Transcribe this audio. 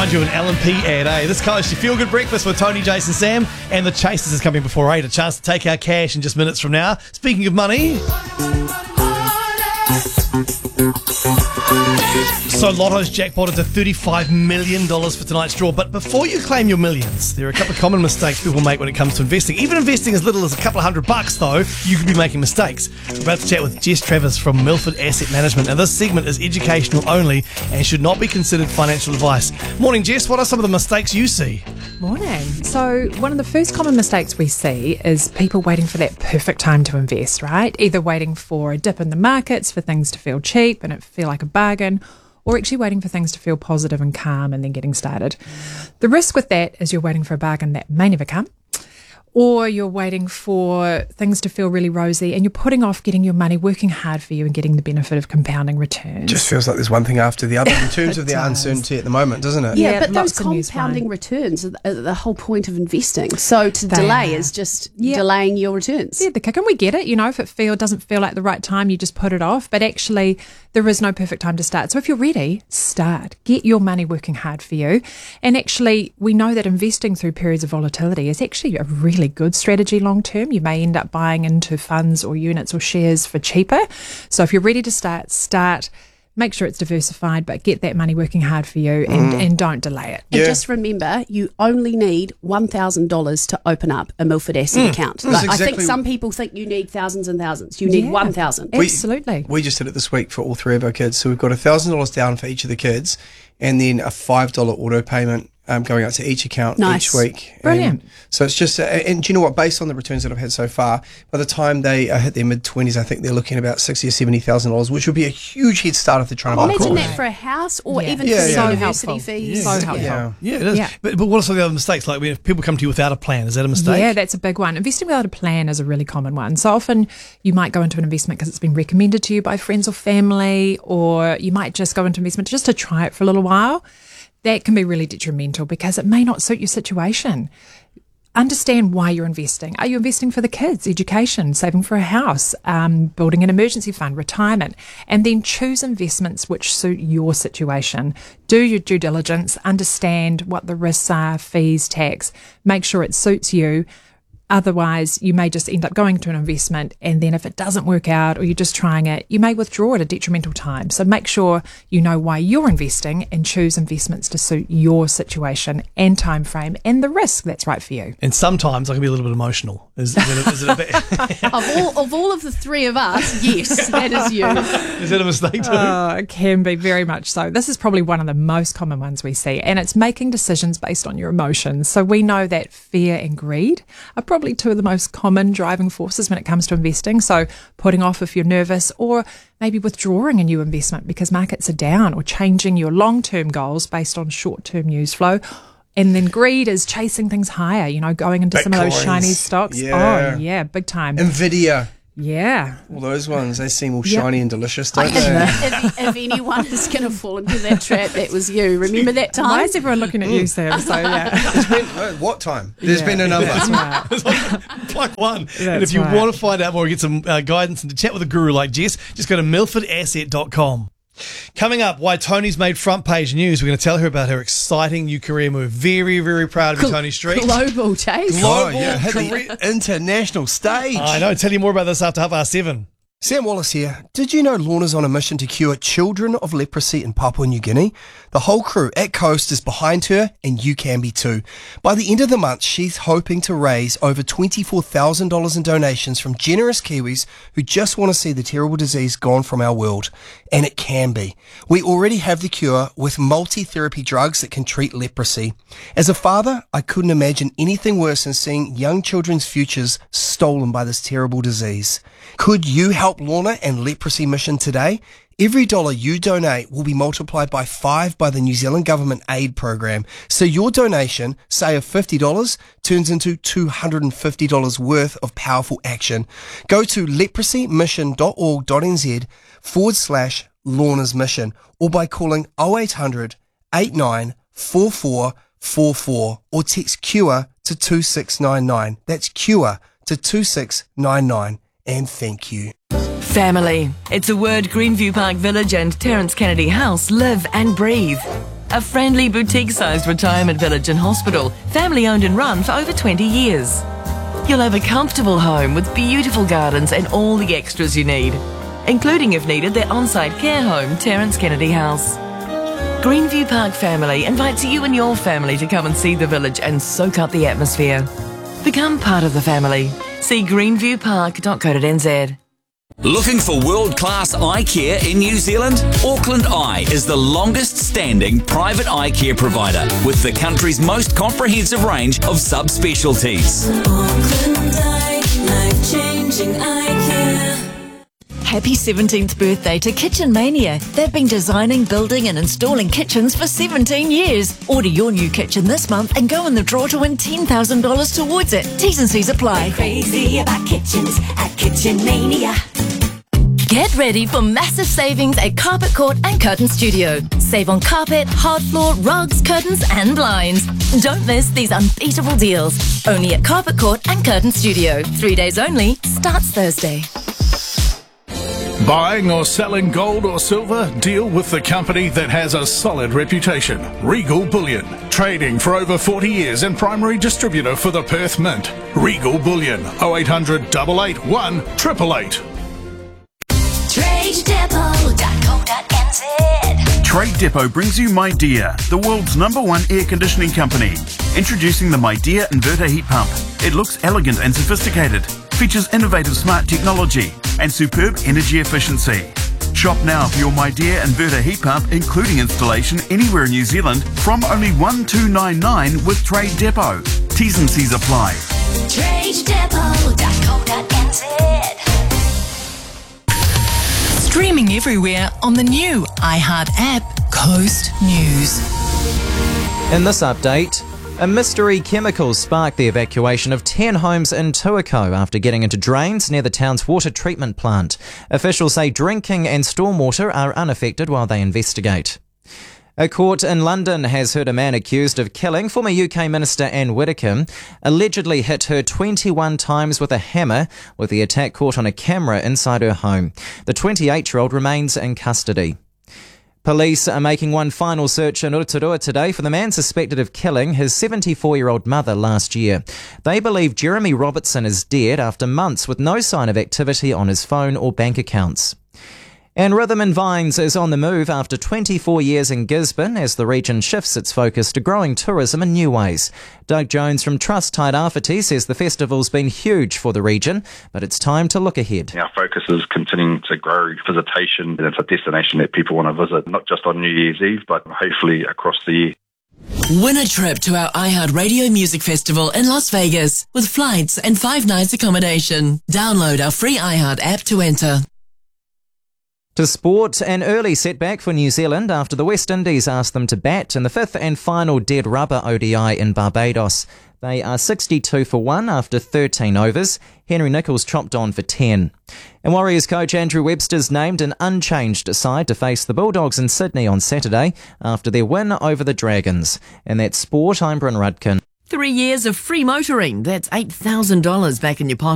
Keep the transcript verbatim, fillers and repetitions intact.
find you an L and P ad, eh? This covers your Feel Good Breakfast with Tony, Jason, Sam, and the Chasers is coming before eight. A chance to take our cash in just minutes from now. Speaking of money... So Lotto's jackpotted to thirty-five million dollars for tonight's draw. But before you claim your millions, there are a couple of common mistakes people make when it comes to investing. Even investing as little as a couple of hundred bucks, though, you could be making mistakes. We're about to chat with Jess Travers from Milford Asset Management. Now, this segment is educational only and should not be considered financial advice. Morning, Jess. What are some of the mistakes you see? Morning. So one of the first common mistakes we see is people waiting for that perfect time to invest, right? Either waiting for a dip in the markets for things to feel cheap and it feel like a bargain, or actually waiting for things to feel positive and calm and then getting started. The risk with that is you're waiting for a bargain that may never come, or you're waiting for things to feel really rosy and you're putting off getting your money, working hard for you and getting the benefit of compounding returns. Just feels like there's one thing after the other in terms of the does. uncertainty at the moment, doesn't it? Yeah, Yeah, but those lots of news compounding flying. returns are the, are the whole point of investing. So to They delay are. is just Yeah. delaying your returns. Yeah, the kick, and we get it. You know, if it feel doesn't feel like the right time, you just put it off. But actually, there is no perfect time to start. So if you're ready, start. Get your money working hard for you. And actually, we know that investing through periods of volatility is actually a really good strategy long term. You may end up buying into funds or units or shares for cheaper. So if you're ready to start, start. Make sure it's diversified, but get that money working hard for you and, and don't delay it. And Yeah. just remember, you only need one thousand dollars to open up a Milford Asset account. That's Like, I think exactly- some people think you need thousands and thousands. You need Yeah. one thousand. We- Absolutely. We just did it this week for all three of our kids. So we've got one thousand dollars down for each of the kids and then a five dollars auto payment um, going out to each account Nice. each week. Brilliant. And so it's just, uh, and do you know what, based on the returns that I've had so far, by the time they uh, hit their mid-twenties, I think they're looking at about sixty thousand or seventy thousand dollars, which would be a huge head start if they're trying to buy a Imagine course. that for a house or Yeah. even Yeah, for yeah. the So university helpful. fees. So helpful. Yeah. Yeah, it is. Yeah. But, but what are some of the other mistakes? Like when people come to you without a plan, is that a mistake? Yeah, that's a big one. Investing without a plan is a really common one. So often you might go into an investment because it's been recommended to you by friends or family, or you might just go into investment just to try it for a little while. That can be really detrimental because it may not suit your situation. Understand why you're investing. Are you investing for the kids, education, saving for a house, um, building an emergency fund, retirement? And then choose investments which suit your situation. Do your due diligence, understand what the risks are, fees, tax, make sure it suits you. Otherwise, you may just end up going to an investment and then if it doesn't work out or you're just trying it, you may withdraw at a detrimental time. So make sure you know why you're investing and choose investments to suit your situation and time frame and the risk that's right for you. And sometimes I can be a little bit emotional. Is, is, it, a, is, it, a bit, Of all of all of the three of us, yes, that is you. is that a mistake too? Oh, it can be very much so. This is probably one of the most common ones we see, and it's making decisions based on your emotions. So we know that fear and greed are probably two of the most common driving forces when it comes to investing. So putting off if you're nervous, or maybe withdrawing a new investment because markets are down, or changing your long-term goals based on short-term news flow. And then greed is chasing things higher, you know, going into some of those Bitcoins. shiny stocks. Yeah. Oh, yeah, big time. Nvidia, Yeah. all those ones, they seem all Yep. shiny and delicious, I- don't if, they? if, if anyone is going to fall into that trap, that was you. Remember that time? Why is everyone looking at you, Sam? So, yeah. There's been, uh, what time? There's Yeah, been a number. That's right. Plug one. and That's if you right. want to find out more or get some uh, guidance and to chat with a guru like Jess, just go to milford asset dot com. Coming up, why Tony's made front page news. We're going to tell her about her exciting new career move. Very, very proud of you, Tony Street. Global chase. Oh, Global yeah, hit career- the international stage. I know. Tell you more about this after half past seven. Sam Wallace here. Did you know Lorna's on a mission to cure children of leprosy in Papua New Guinea? The whole crew at Coast is behind her, and you can be too. By the end of the month, she's hoping to raise over twenty-four thousand dollars in donations from generous Kiwis who just want to see the terrible disease gone from our world. And it can be. We already have the cure with multi-therapy drugs that can treat leprosy. As a father, I couldn't imagine anything worse than seeing young children's futures stolen by this terrible disease. Could you help Lorna and Leprosy Mission today? Every dollar you donate will be multiplied by five by the New Zealand Government aid program. So your donation, say of fifty dollars, turns into two hundred fifty dollars worth of powerful action. Go to leprosymission.org.nz forward slash Lorna's Mission, or by calling oh eight hundred, eight nine four four four four or text CURE to two six nine nine. That's CURE to two six nine nine. And thank you. Family. It's a word Greenview Park Village and Terence Kennedy House live and breathe. a friendly boutique-sized retirement village and hospital, family-owned and run for over twenty years. You'll have a comfortable home with beautiful gardens and all the extras you need, including, if needed, their on-site care home, Terence Kennedy House. Greenview Park Family invites you and your family to come and see the village and soak up the atmosphere. Become part of the family. See greenview park dot co dot n z. Looking for world-class eye care in New Zealand? Auckland Eye is the longest-standing private eye care provider with the country's most comprehensive range of subspecialties. Auckland Eye, life-changing eye care. Happy seventeenth birthday to Kitchen Mania. They've been designing, building and installing kitchens for seventeen years. Order your new kitchen this month and go in the draw to win ten thousand dollars towards it. T's and C's apply. We're crazy about kitchens at Kitchen Mania. Get ready for massive savings at Carpet Court and Curtain Studio. Save on carpet, hard floor, rugs, curtains and blinds. Don't miss these unbeatable deals. Only at Carpet Court and Curtain Studio. Three days only. Starts Thursday. Buying or selling gold or silver? Deal with the company that has a solid reputation. Regal Bullion. Trading for over forty years and primary distributor for the Perth Mint. Regal Bullion. oh eight hundred, eight eight one, eight eight eight. trade depot dot co dot n z. Trade Depot brings you MyDear, the world's number one air conditioning company. Introducing the MyDear Inverter Heat Pump. It looks elegant and sophisticated, features innovative smart technology and superb energy efficiency. Shop now for your MyDear Inverter Heat Pump, including installation anywhere in New Zealand, from only one two nine nine with Trade Depot. T's and C's apply. trade depot dot co dot n z. Streaming everywhere on the new iHeart app, Coast News. In this update, a mystery chemical sparked the evacuation of ten homes in Tuakau after getting into drains near the town's water treatment plant. Officials say drinking and stormwater are unaffected while they investigate. A court in London has heard a man accused of killing former U K Minister Anne Widdecombe allegedly hit her twenty-one times with a hammer, with the attack caught on a camera inside her home. The twenty-eight-year-old remains in custody. Police are making one final search in Rotorua today for the man suspected of killing his seventy-four-year-old mother last year. They believe Jeremy Robertson is dead after months with no sign of activity on his phone or bank accounts. And Rhythm and Vines is on the move after twenty-four years in Gisborne as the region shifts its focus to growing tourism in new ways. Doug Jones from Trust Tide Awhiti says the festival's been huge for the region, but it's time to look ahead. Our focus is continuing to grow visitation, and it's a destination that people want to visit, not just on New Year's Eve, but hopefully across the year. Win a trip to our iHeart Radio Music Festival in Las Vegas with flights and five nights accommodation. Download our free iHeart app to enter. To sport, an early setback for New Zealand after the West Indies asked them to bat in the fifth and final dead rubber O D I in Barbados. They are sixty-two for one after thirteen overs. Henry Nicholls chopped on for ten. And Warriors coach Andrew Webster's named an unchanged side to face the Bulldogs in Sydney on Saturday after their win over the Dragons. And that's sport, I'm Bryn Rudkin. Three years of free motoring. That's eight thousand dollars back in your pocket.